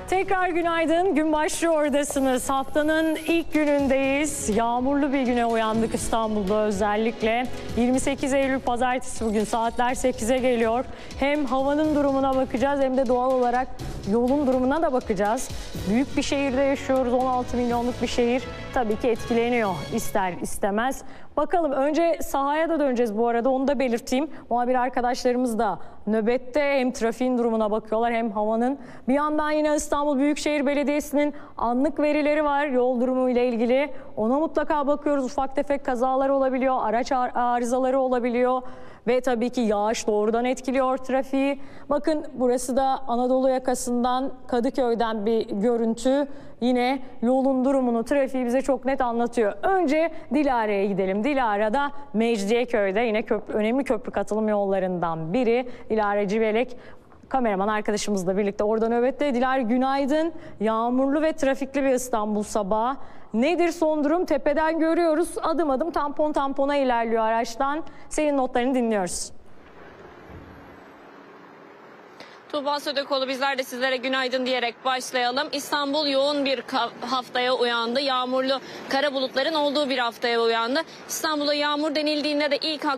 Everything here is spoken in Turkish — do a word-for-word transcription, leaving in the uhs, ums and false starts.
Tekrar günaydın. Gün başlıyor, oradasınız. Haftanın ilk günündeyiz. Yağmurlu bir güne uyandık İstanbul'da özellikle. yirmi sekiz Eylül Pazartesi bugün, saatler sekize geliyor. Hem havanın durumuna bakacağız hem de doğal olarak yolun durumuna da bakacağız. Büyük bir şehirde yaşıyoruz. on altı milyonluk bir şehir. Tabii ki etkileniyor ister istemez. Bakalım, önce sahaya da döneceğiz bu arada, onu da belirteyim. Muhabir arkadaşlarımız da nöbette, hem trafiğin durumuna bakıyorlar hem havanın. Bir yandan yine İstanbul Büyükşehir Belediyesi'nin anlık verileri var yol durumu ile ilgili. Ona mutlaka bakıyoruz. Ufak tefek kazalar olabiliyor, araç arızaları olabiliyor. Ve tabii ki yağış doğrudan etkiliyor trafiği. Bakın, burası da Anadolu yakasından, Kadıköy'den bir görüntü. Yine yolun durumunu, trafiği bize çok net anlatıyor. Önce Dilara'ya gidelim. Dilara da Mecidiyeköy'de, yine köprü, önemli köprü katılım yollarından biri. Dilara Civelek, kameraman arkadaşımızla birlikte orada nöbette. Dilara, günaydın. Yağmurlu ve trafikli bir İstanbul sabahı. Nedir son durum? Tepeden görüyoruz. Adım adım, tampon tampona ilerliyor araçtan. Senin notlarını dinliyoruz. Tuğba Södekoğlu, bizler de sizlere günaydın diyerek başlayalım. İstanbul yoğun bir haftaya uyandı. Yağmurlu, kara bulutların olduğu bir haftaya uyandı. İstanbul'a yağmur denildiğinde de ilk